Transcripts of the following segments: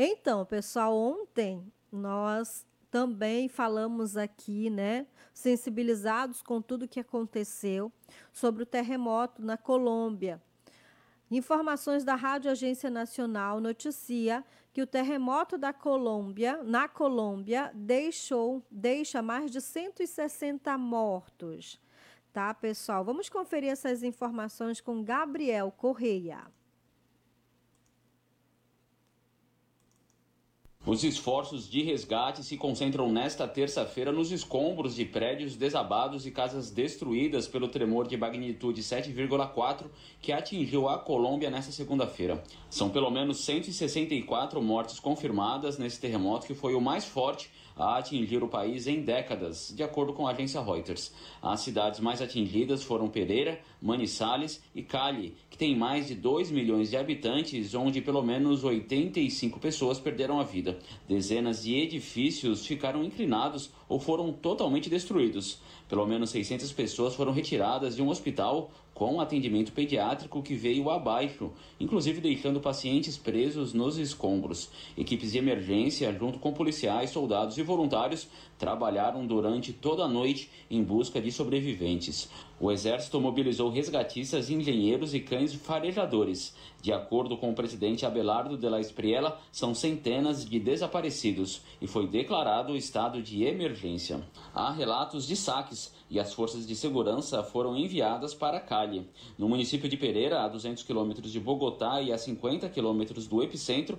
Então, pessoal, ontem nós também falamos aqui, né, sensibilizados com tudo que aconteceu sobre o terremoto na Colômbia. Informações da Rádio Agência Nacional noticia que o terremoto na Colômbia, deixa mais de 160 mortos. Tá, pessoal? Vamos conferir essas informações com Gabriel Correia. Os esforços de resgate se concentram nesta terça-feira nos escombros de prédios desabados e casas destruídas pelo tremor de magnitude 7,4 que atingiu a Colômbia nesta segunda-feira. São pelo menos 164 mortes confirmadas nesse terremoto, que foi o mais forte a atingir o país em décadas, de acordo com a agência Reuters. As cidades mais atingidas foram Pereira, Manizales e Cali, que tem mais de 2 milhões de habitantes, onde pelo menos 85 pessoas perderam a vida. Dezenas de edifícios ficaram inclinados ou foram totalmente destruídos. Pelo menos 600 pessoas foram retiradas de um hospital com atendimento pediátrico que veio abaixo, inclusive deixando pacientes presos nos escombros. Equipes de emergência, junto com policiais, soldados e voluntários, trabalharam durante toda a noite em busca de sobreviventes. O Exército mobilizou resgatistas, engenheiros e cães farejadores. De acordo com o presidente Abelardo de la Espriella, são centenas de desaparecidos e foi declarado estado de emergência. Há relatos de saques e as forças de segurança foram enviadas para Cali. No município de Pereira, a 200 quilômetros de Bogotá e a 50 quilômetros do epicentro,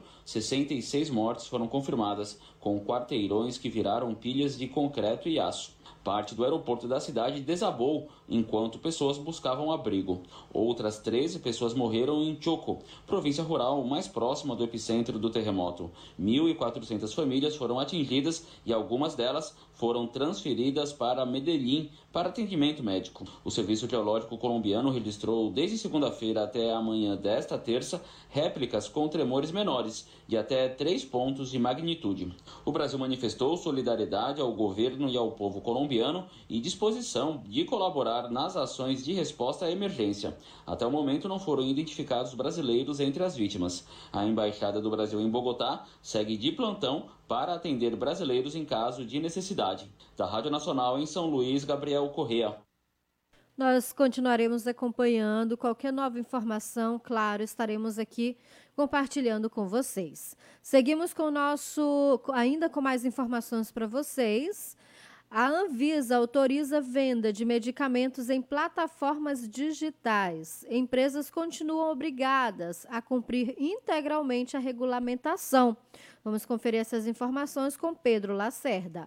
66 mortes foram confirmadas, com quarteirões que viraram pilhas de concreto e aço. Parte do aeroporto da cidade desabou enquanto pessoas buscavam abrigo. Outras 13 pessoas morreram em Choco, província rural mais próxima do epicentro do terremoto. 1.400 famílias foram atingidas e algumas delas foram transferidas para Medellín para atendimento médico. O Serviço Geológico Colombiano registrou desde segunda-feira até amanhã desta terça réplicas com tremores menores de até 3 pontos de magnitude. O Brasil manifestou solidariedade ao governo e ao povo colombiano e disposição de colaborar nas ações de resposta à emergência. Até o momento não foram identificados brasileiros entre as vítimas. A Embaixada do Brasil em Bogotá segue de plantão para atender brasileiros em caso de necessidade. Da Rádio Nacional em São Luís, Gabriel Correa. Nós continuaremos acompanhando qualquer nova informação, claro, estaremos aqui compartilhando com vocês. Seguimos com ainda com mais informações para vocês. A Anvisa autoriza a venda de medicamentos em plataformas digitais. Empresas continuam obrigadas a cumprir integralmente a regulamentação. Vamos conferir essas informações com Pedro Lacerda.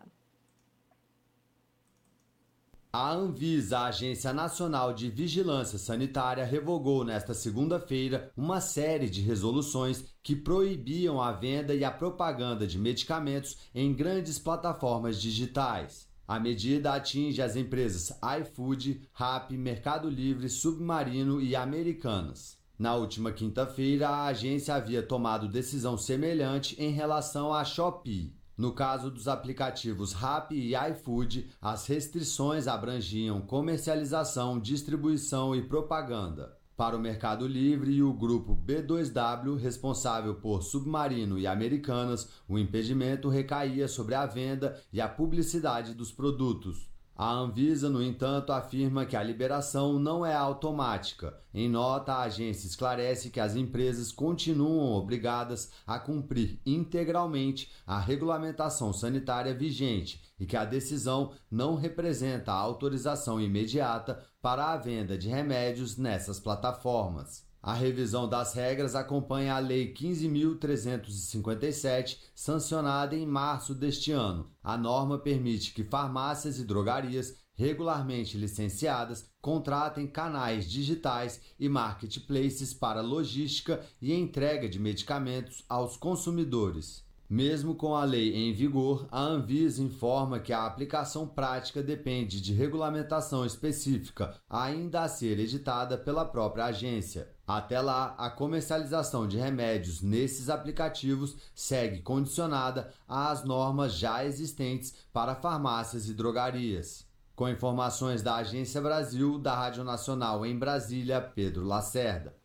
A Anvisa, a Agência Nacional de Vigilância Sanitária, revogou nesta segunda-feira uma série de resoluções que proibiam a venda e a propaganda de medicamentos em grandes plataformas digitais. A medida atinge as empresas iFood, Rappi, Mercado Livre, Submarino e Americanas. Na última quinta-feira, a agência havia tomado decisão semelhante em relação à Shopee. No caso dos aplicativos Rappi e iFood, as restrições abrangiam comercialização, distribuição e propaganda. Para o Mercado Livre e o grupo B2W, responsável por Submarino e Americanas, o impedimento recaía sobre a venda e a publicidade dos produtos. A Anvisa, no entanto, afirma que a liberação não é automática. Em nota, a agência esclarece que as empresas continuam obrigadas a cumprir integralmente a regulamentação sanitária vigente e que a decisão não representa a autorização imediata para a venda de remédios nessas plataformas. A revisão das regras acompanha a Lei 15.357, sancionada em março deste ano. A norma permite que farmácias e drogarias regularmente licenciadas contratem canais digitais e marketplaces para logística e entrega de medicamentos aos consumidores. Mesmo com a lei em vigor, a Anvisa informa que a aplicação prática depende de regulamentação específica, ainda a ser editada pela própria agência. Até lá, a comercialização de remédios nesses aplicativos segue condicionada às normas já existentes para farmácias e drogarias. Com informações da Agência Brasil, da Rádio Nacional em Brasília, Pedro Lacerda.